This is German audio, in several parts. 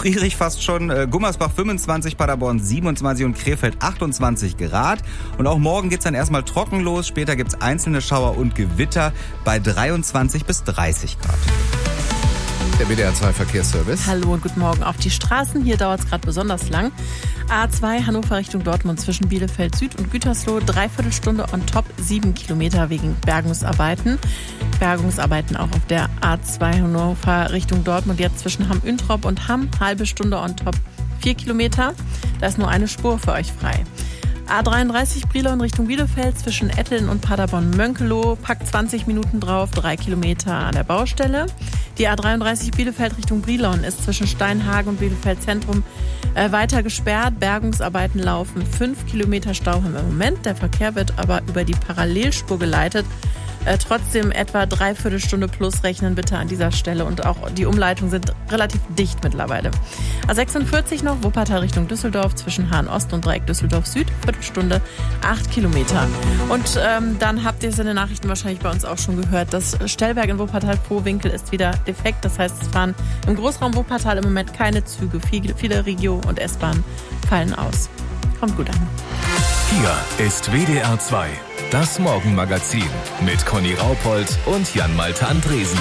frierig fast schon. Gummersbach 25, Paderborn 27 und Krefeld 28 Grad. Und auch morgen geht's dann erstmal trocken los. Später gibt's einzelne Schauer und Gewitter bei 23 bis 30 Grad. Der WDR 2 Verkehrsservice. Hallo und guten Morgen. Auf die Straßen, hier dauert es gerade besonders lang. A2 Hannover Richtung Dortmund zwischen Bielefeld Süd und Gütersloh, 3/4 Stunde on top, 7 Kilometer wegen Bergungsarbeiten. Bergungsarbeiten auch auf der A2 Hannover Richtung Dortmund, jetzt zwischen Hamm-Üntrop und Hamm, halbe Stunde on top, 4 Kilometer. Da ist nur eine Spur für euch frei. A33 Brilon Richtung Bielefeld zwischen Etteln und Paderborn-Mönkelow, packt 20 Minuten drauf, 3 Kilometer an der Baustelle. Die A33 Bielefeld Richtung Brilon ist zwischen Steinhagen und Bielefeld Zentrum weiter gesperrt. Bergungsarbeiten laufen, 5 Kilometer Stau haben wir im Moment. Der Verkehr wird aber über die Parallelspur geleitet. Trotzdem etwa 3/4 Stunde plus rechnen bitte an dieser Stelle. Und auch die Umleitungen sind relativ dicht mittlerweile. A46 noch, Wuppertal Richtung Düsseldorf zwischen Hahn-Ost und Dreieck Düsseldorf-Süd, Viertelstunde, 8 Kilometer. Und dann habt ihr es in den Nachrichten wahrscheinlich bei uns auch schon gehört. Das Stellwerk in Wuppertal-Vohwinkel ist wieder defekt. Das heißt, es fahren im Großraum Wuppertal im Moment keine Züge. Viele Regio- und S-Bahnen fallen aus. Kommt gut an. Hier ist WDR 2. Das Morgenmagazin mit Conny Raupold und Jan-Malte Andresen.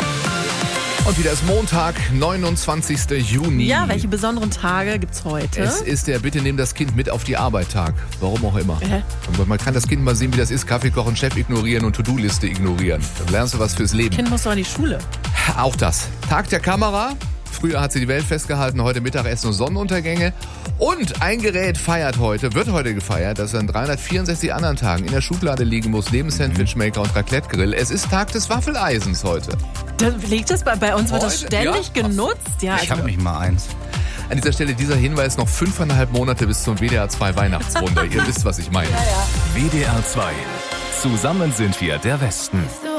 Und wieder ist Montag, 29. Juni. Ja, welche besonderen Tage gibt's heute? Es ist der Bitte nimm das Kind mit auf die Arbeit-Tag. Warum auch immer. Und man kann das Kind mal sehen, wie das ist. Kaffee kochen, Chef ignorieren und To-Do-Liste ignorieren. Dann lernst du was fürs Leben. Kind muss doch in die Schule. Auch das. Tag der Kamera. Früher hat sie die Welt festgehalten, heute Mittagessen und Sonnenuntergänge. Und ein Gerät wird heute gefeiert, das an 364 anderen Tagen in der Schublade liegen muss, neben Sandwichmaker und Raclette-Grill. Es ist Tag des Waffeleisens heute. Liegt das bei uns, wird das ständig genutzt? Ja, Ich habe nicht mal eins. An dieser Stelle dieser Hinweis, noch 5,5 Monate bis zum WDR 2 Weihnachtswunder. Ihr wisst, was ich meine. WDR 2. Zusammen sind wir der Westen.